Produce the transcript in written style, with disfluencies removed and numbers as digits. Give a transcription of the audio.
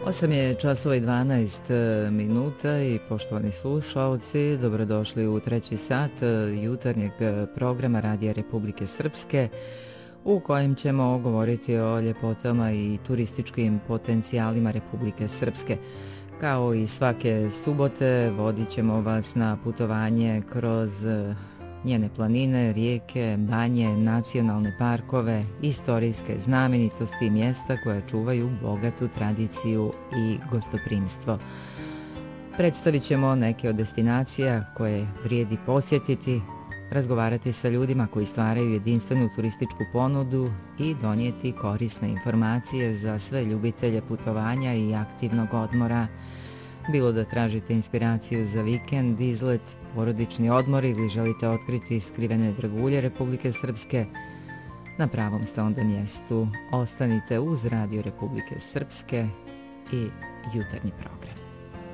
8 je časova i 12 minuta i poštovani slušalci, dobrodošli u treći sat jutarnjeg programa Radija Republike Srpske u kojem ćemo govoriti o ljepotama i turističkim potencijalima Republike Srpske. Kao i svake subote vodit ćemo vas na putovanje kroz njene planine, rijeke, banje, nacionalne parkove, istorijske znamenitosti i mjesta koja čuvaju bogatu tradiciju i gostoprimstvo. Predstavit ćemo neke od destinacija koje vrijedi posjetiti, razgovarati sa ljudima koji stvaraju jedinstvenu turističku ponudu i donijeti korisne informacije za sve ljubitelje putovanja i aktivnog odmora. Bilo da tražite inspiraciju za vikend, izlet, porodični odmor ili želite otkriti skrivene dragulje Republike Srpske, na pravom ste onda mjestu. Ostanite uz Radio Republike Srpske i jutarnji program.